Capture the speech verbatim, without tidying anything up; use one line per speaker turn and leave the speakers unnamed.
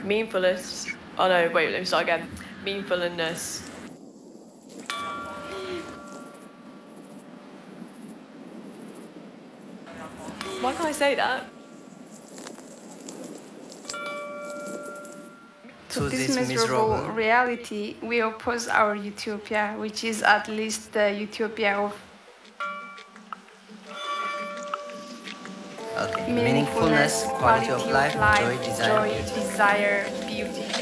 Meaningfulness. Oh no, wait, let me start again. Meaningfulness. Why can't I say that?
To this miserable reality, we oppose our utopia, which is at least the utopia of
Okay.
meaningfulness, quality of life, joy, desire,